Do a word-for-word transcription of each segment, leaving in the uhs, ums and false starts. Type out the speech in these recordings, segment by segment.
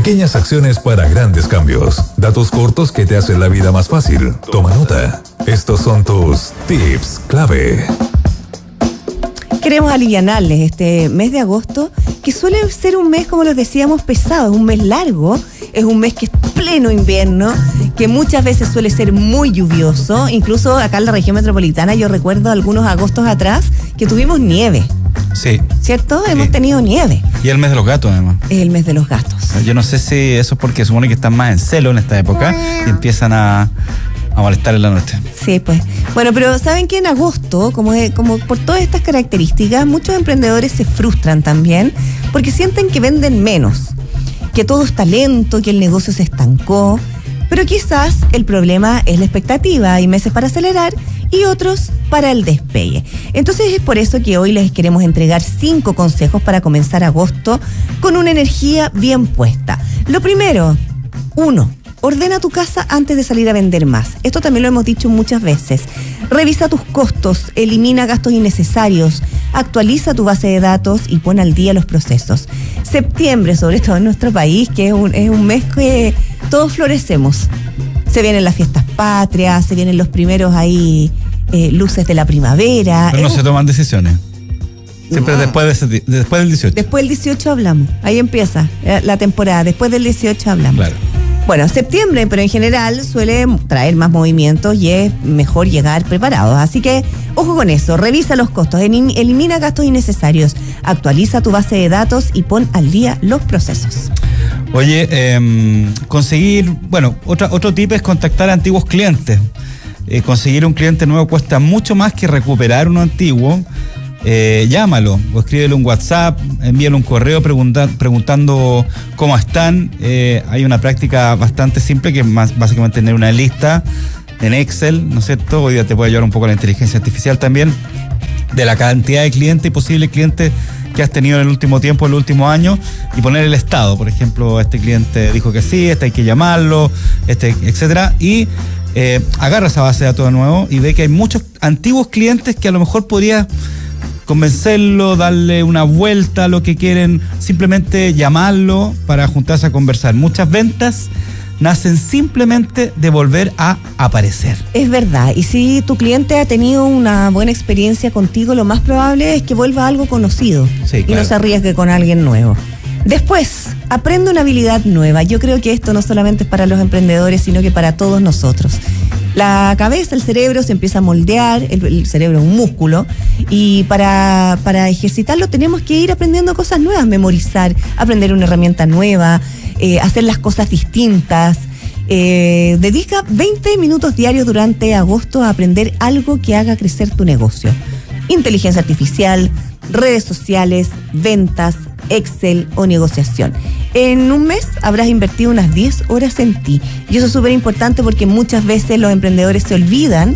Pequeñas acciones para grandes cambios. Datos cortos que te hacen la vida más fácil. Toma nota. Estos son tus tips clave. Queremos alivianarles este mes de agosto, que suele ser un mes, como les decíamos, pesado, un mes largo, es un mes que es pleno invierno, que muchas veces suele ser muy lluvioso, incluso acá en la región metropolitana yo recuerdo algunos agostos atrás que tuvimos nieve. Sí. ¿Cierto? Sí. Hemos tenido nieve. Y el mes de los gatos, además. Es el mes de los gatos. Yo no sé si eso es porque supone que están más en celo en esta época y empiezan a, a molestar en la noche. Sí, pues. Bueno, pero ¿saben que en agosto, como, de, como por todas estas características, muchos emprendedores se frustran también porque sienten que venden menos, que todo está lento, que el negocio se estancó, pero quizás el problema es la expectativa. Hay meses para acelerar y otros para el despegue. Entonces es por eso que hoy les queremos entregar cinco consejos para comenzar agosto con una energía bien puesta. Lo primero, uno, ordena tu casa antes de salir a vender más. Esto también lo hemos dicho muchas veces. Revisa tus costos, elimina gastos innecesarios, actualiza tu base de datos y pon al día los procesos. Septiembre, sobre todo en nuestro país, que es un, es un mes que todos florecemos. Se vienen las fiestas patrias, se vienen los primeros ahí eh, luces de la primavera. Pero no es se toman decisiones. Siempre no. después, de, después del dieciocho. Después del dieciocho hablamos. Ahí empieza la temporada. Después del dieciocho hablamos. Claro. Bueno, septiembre, pero en general suele traer más movimientos y es mejor llegar preparados. Así que, ojo con eso, revisa los costos, elimina gastos innecesarios, actualiza tu base de datos y pon al día los procesos. Oye, eh, conseguir, bueno, otra, otro tip es contactar a antiguos clientes. Eh, conseguir un cliente nuevo cuesta mucho más que recuperar uno antiguo. Eh, llámalo o escríbele un WhatsApp, envíale un correo pregunta, preguntando cómo están. Eh, hay una práctica bastante simple que es más básicamente tener una lista en Excel, ¿no es cierto? Hoy día te puede ayudar un poco la inteligencia artificial también, de la cantidad de clientes y posibles clientes que has tenido en el último tiempo, en el último año, y poner el estado. Por ejemplo, este cliente dijo que sí, este hay que llamarlo, este, etcétera, y eh, agarra esa base de datos de nuevo y ve que hay muchos antiguos clientes que a lo mejor podrías convencerlo, darle una vuelta a lo que quieren, simplemente llamarlo para juntarse a conversar. Muchas ventas nacen simplemente de volver a aparecer. Es verdad, y si tu cliente ha tenido una buena experiencia contigo, lo más probable es que vuelva a algo conocido, sí, y claro, no se arriesgue con alguien nuevo. Después, aprende una habilidad nueva. Yo creo que esto no solamente es para los emprendedores, sino que para todos nosotros. La cabeza, el cerebro se empieza a moldear, el, el cerebro es un músculo, y para, para ejercitarlo tenemos que ir aprendiendo cosas nuevas, memorizar, aprender una herramienta nueva, eh, hacer las cosas distintas. Eh, dedica veinte minutos diarios durante agosto a aprender algo que haga crecer tu negocio. Inteligencia artificial, redes sociales, ventas, Excel o negociación. En un mes habrás invertido unas diez horas en ti. Y eso es súper importante porque muchas veces los emprendedores se olvidan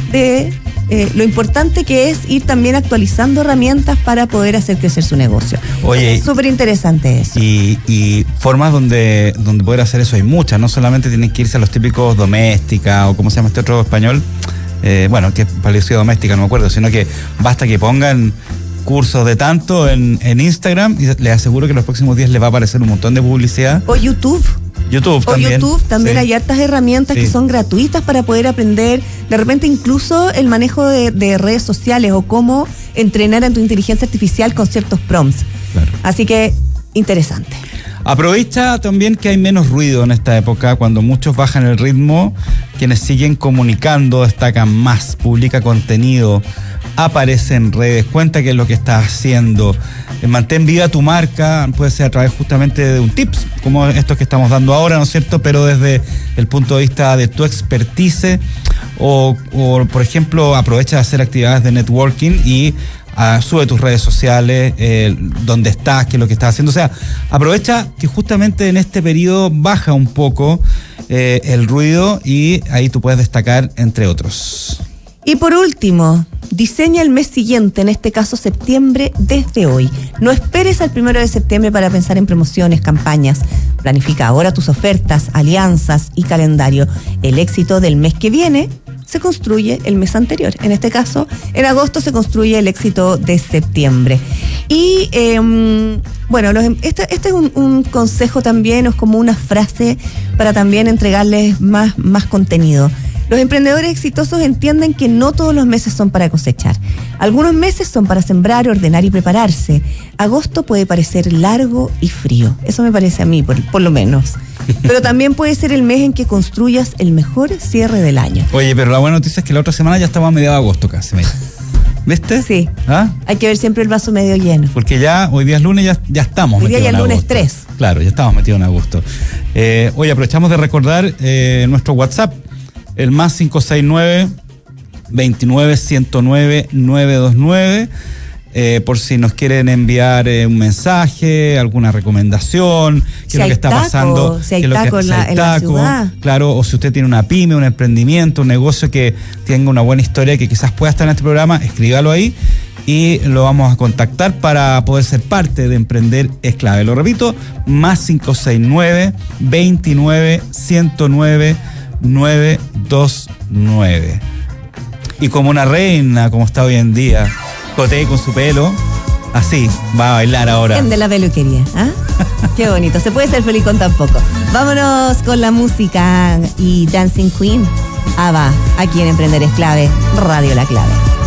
de eh, lo importante que es ir también actualizando herramientas para poder hacer crecer su negocio. Oye, es súper interesante eso. Y, y formas donde, donde poder hacer eso hay muchas. No solamente tienen que irse a los típicos doméstica o como se llama este otro español, eh, bueno, que es parecido a doméstica, no me acuerdo, sino que basta que pongan cursos de tanto en, en Instagram y les aseguro que en los próximos días les va a aparecer un montón de publicidad. O YouTube. YouTube o también. YouTube también sí. Hay hartas herramientas sí. que son gratuitas para poder aprender, de repente incluso el manejo de, de redes sociales o cómo entrenar a tu inteligencia artificial con ciertos prompts. Claro. Así que, interesante. Aprovecha también que hay menos ruido en esta época, cuando muchos bajan el ritmo, quienes siguen comunicando destacan más, publica contenido, aparece en redes, cuenta qué es lo que estás haciendo, mantén viva tu marca, puede ser a través justamente de un tips, como estos que estamos dando ahora, ¿no es cierto?, pero desde el punto de vista de tu expertise, o, o por ejemplo, aprovecha de hacer actividades de networking y Uh, sube tus redes sociales, eh, dónde estás, qué es lo que estás haciendo. O sea, aprovecha que justamente en este periodo baja un poco eh, el ruido y ahí tú puedes destacar, entre otros. Y por último, diseña el mes siguiente, en este caso septiembre, desde hoy. No esperes al primero de septiembre para pensar en promociones, campañas. Planifica ahora tus ofertas, alianzas y calendario. El éxito del mes que viene se construye el mes anterior. En este caso, en agosto se construye el éxito de septiembre. Y eh, bueno, los, este, este es un, un consejo también, es como una frase para también entregarles más, más contenido. Los emprendedores exitosos entienden que no todos los meses son para cosechar. Algunos meses son para sembrar, ordenar y prepararse. Agosto puede parecer largo y frío. Eso me parece a mí, por, por lo menos. Pero también puede ser el mes en que construyas el mejor cierre del año. Oye, pero la buena noticia es que la otra semana ya estamos a mediados de agosto casi. Mira. ¿Viste? Sí. ¿Ah? Hay que ver siempre el vaso medio lleno. Porque ya, hoy día es lunes, ya, ya estamos hoy metidos día ya en el lunes agosto. tres. Claro, ya estamos metidos en agosto. Eh, hoy aprovechamos de recordar eh, nuestro WhatsApp, el más cinco seis nueve, veintinueve, ciento nueve, novecientos veintinueve, eh, por si nos quieren enviar eh, un mensaje, alguna recomendación, qué Si es lo hay que está taco, pasando, si hay qué es lo que- taco en si la- hay en la taco, ciudad. claro, o si usted tiene una pyme, un emprendimiento, un negocio que tenga una buena historia que quizás pueda estar en este programa, escríbalo ahí y lo vamos a contactar para poder ser parte de Emprender es Clave. Lo repito, más cinco seis nueve, veintinueve, ciento nueve, novecientos veintinueve. Y como una reina, como está hoy en día, Coté con su pelo, así va a bailar ahora. En de la peluquería, ¿ah? Qué bonito, se puede ser feliz con tan poco. Vámonos con la música y Dancing Queen. Ah, va, aquí en Emprender es Clave, Radio La Clave.